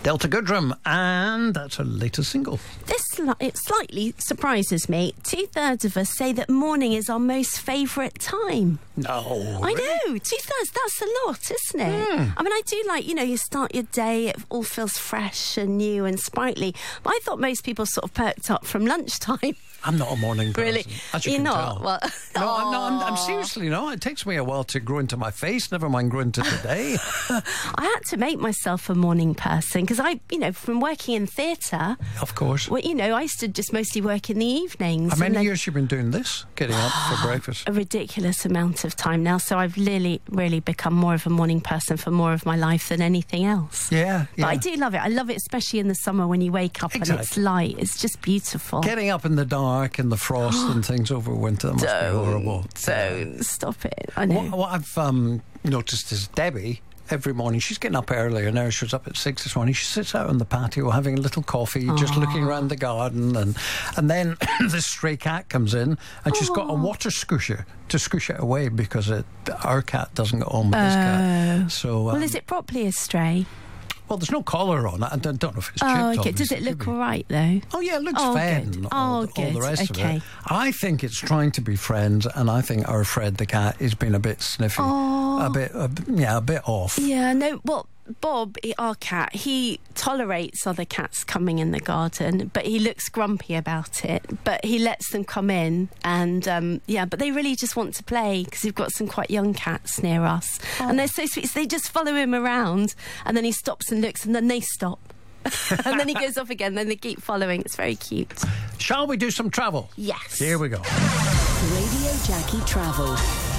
Delta Goodrem, and that's her latest single. It slightly surprises me. 2/3 of us say that morning is our most favourite time. No. I know, 2/3, that's a lot, isn't it? I mean, I do like, you start your day, it all feels fresh and new and sprightly. But I thought most people sort of perked up from lunchtime. I'm not a morning person. Really? As you You're can not? tell. Well, I'm seriously not. It takes me a while to grow into my face, never mind grow into the day. I had to make myself a morning person because from working in theatre. Of course. Well, I used to just mostly work in the evenings. How many years have you been doing this? Getting up for breakfast? A ridiculous amount of time now. So I've really, really become more of a morning person for more of my life than anything else. Yeah. But I do love it. I love it, especially in the summer when you wake up and it's light. It's just beautiful. Getting up in the dark and the frost and things over winter must be horrible. Don't stop it. I know. What I've noticed is Debbie, every morning, she's getting up earlier now. She was up at 6 this morning. She sits out on the patio having a little coffee, just looking around the garden, and then this stray cat comes in and she's got a water scoosher to scoosh it away because our cat doesn't get on with this cat. So, well, is it properly a stray? Well, there's no collar on it. I don't know if it's chipped. Okay. Does it look all right, though? Oh, yeah, it looks fine. Good. All the rest of it. I think it's trying to be friends, and I think our Fred the cat is being a bit sniffy. A bit off. Yeah, no, well, Bob, our cat, he tolerates other cats coming in the garden, but he looks grumpy about it. But he lets them come in, and but they really just want to play because we've got some quite young cats near us, and they're so sweet. So they just follow him around, and then he stops and looks, and then they stop. And then he goes off again, then they keep following. It's very cute. Shall we do some travel? Yes. Here we go. Radio Jackie Travel.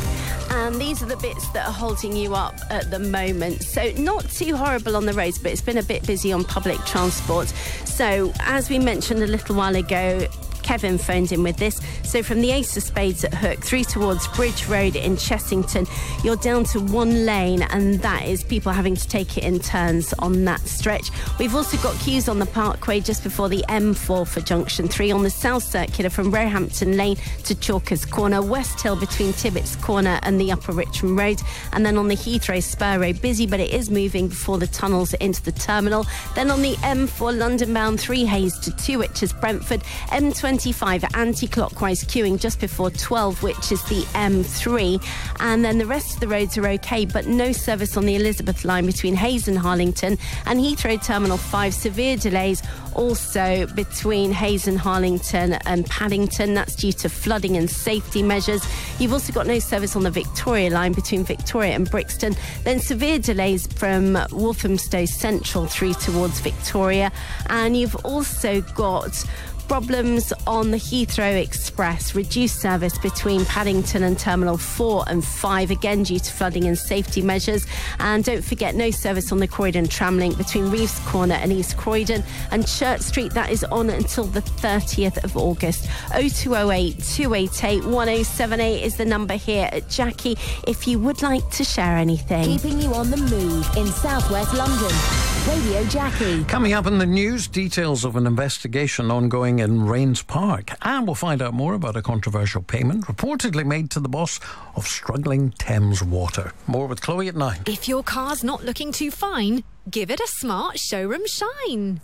And these are the bits that are holding you up at the moment. So not too horrible on the roads, but it's been a bit busy on public transport. So as we mentioned a little while ago, Kevin phoned in with this. So from the Ace of Spades at Hook through towards Bridge Road in Chessington, you're down to one lane, and that is people having to take it in turns on that stretch. We've also got queues on the Parkway just before the M4 for Junction 3, on the South Circular from Roehampton Lane to Chalkers Corner, West Hill between Tibbets Corner and the Upper Richmond Road, and then on the Heathrow Spur Road, busy, but it is moving before the tunnels into the terminal. Then on the M4 London bound 3 Hayes to 2, which is Brentford, M25 anti-clockwise queuing just before 12, which is the M3, and then the rest of the roads are okay, but no service on the Elizabeth line between Hayes and Harlington, and Heathrow Terminal 5, severe delays also between Hayes and Harlington and Paddington. That's due to flooding and safety measures. You've also got no service on the Victoria line between Victoria and Brixton, then severe delays from Walthamstow Central through towards Victoria, and you've also got problems on the Heathrow Express, reduced service between Paddington and Terminal 4 and 5, again due to flooding and safety measures. And don't forget, no service on the Croydon tram link between Reeves Corner and East Croydon, and Church Street, that is on until the 30th of August. 0208 288 1078 is the number here at Jackie if you would like to share anything. Keeping you on the move in southwest London. Radio Jackie. Coming up in the news, details of an investigation ongoing in Rains Park, and we'll find out more about a controversial payment reportedly made to the boss of struggling Thames Water. More with Chloe at 9. If your car's not looking too fine, give it a smart showroom shine.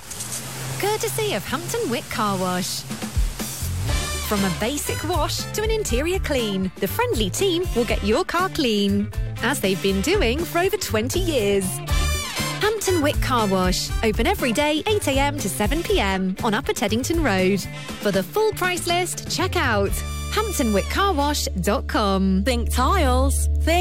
Courtesy of Hampton Wick Car Wash. From a basic wash to an interior clean, the friendly team will get your car clean, as they've been doing for over 20 years. Hampton Wick Car Wash, open every day 8 a.m. to 7 p.m. on Upper Teddington Road. For the full price list, check out hamptonwickcarwash.com. Think tiles.